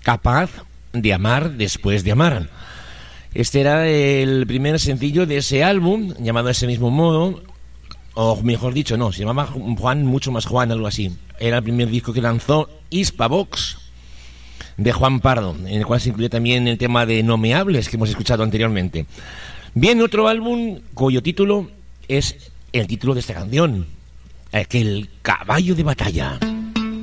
Capaz de amar después de amar. Este era el primer sencillo de ese álbum, llamado de ese mismo modo, o mejor dicho, no, se llamaba Juan, mucho más Juan, algo así. Era el primer disco que lanzó Hispavox de Juan Pardo, en el cual se incluye también el tema de No me hables, que hemos escuchado anteriormente. Bien, otro álbum cuyo título es el título de esta canción, aquel Caballo de batalla.